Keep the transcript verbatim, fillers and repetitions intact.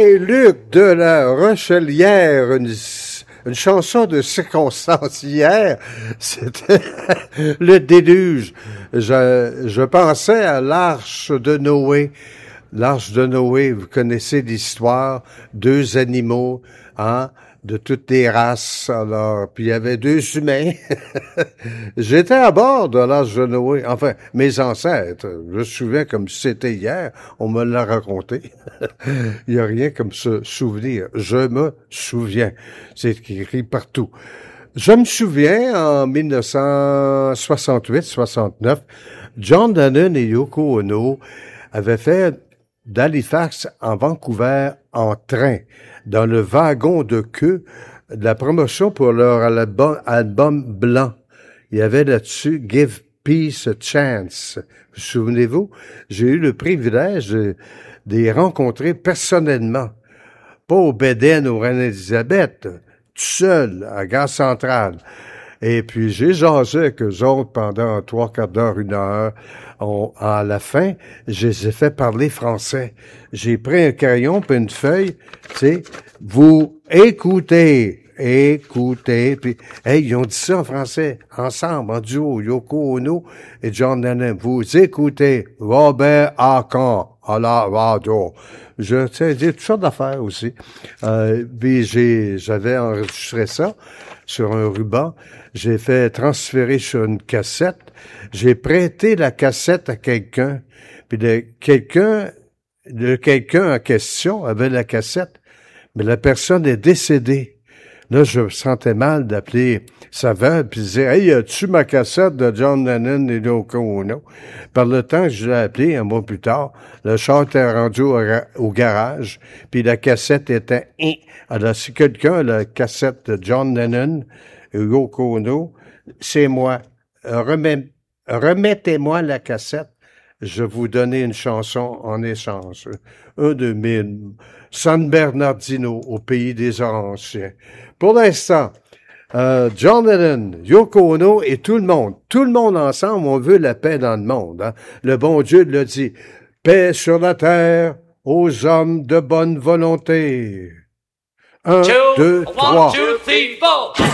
Saint-Luc de la Rochelière, une, une chanson de circonstance hier, c'était le déluge. Je, je pensais à l'arche de Noé. L'arche de Noé, vous connaissez l'histoire, deux animaux, hein, de toutes les races. Alors, puis il y avait deux humains. J'étais à bord de l'arche de Noé. Enfin, mes ancêtres. Je me souviens comme si c'était hier. On me l'a raconté. Il n'y a rien comme se souvenir. Je me souviens. C'est écrit partout. Je me souviens, en mille neuf cent soixante-huit soixante-neuf, John Lennon et Yoko Ono avaient fait d'Halifax en Vancouver en train, dans le wagon de queue de la promotion pour leur album, album blanc. Il y avait là-dessus « Give Peace a Chance ». Vous souvenez-vous? J'ai eu le privilège de, de les rencontrer personnellement. Pas au Bédène ou Reine-Élisabeth, tout seul, à Gare Centrale. Et puis, j'ai jasé avec eux autres pendant trois quarts d'heure, une heure. On, à la fin, je les ai fait parler français. J'ai pris un crayon puis une feuille, tu sais, vous écoutez, écoutez, puis, hey, ils ont dit ça en français, ensemble, en duo, Yoko Ono et John Lennon. Vous écoutez, Robert Arcan, à la radio. Je, tu sais, j'ai toutes sortes d'affaires aussi. Euh, puis j'ai, j'avais enregistré ça sur un ruban. J'ai fait transférer sur une cassette. J'ai prêté la cassette à quelqu'un. Puis le, quelqu'un, le quelqu'un en question avait la cassette, mais la personne est décédée. Là, je me sentais mal d'appeler sa veuve puis de dire « Hey, as-tu ma cassette de John Lennon et Yoko Ono? » Par le temps que je l'ai appelé, un mois plus tard, le char était rendu au, au garage, puis la cassette était « Alors, si quelqu'un a la cassette de John Lennon et Yoko Ono, c'est moi. Remets, remettez-moi la cassette. Je vous donner une chanson en échange. » Un de mes San Bernardino au pays des Anciens. Pour l'instant, euh, John Lennon, Yoko Ono et tout le monde, tout le monde ensemble, on veut la paix dans le monde. Hein? Le bon Dieu l'a dit, paix sur la terre aux hommes de bonne volonté. Un, two, deux, one, trois. Two, three, four.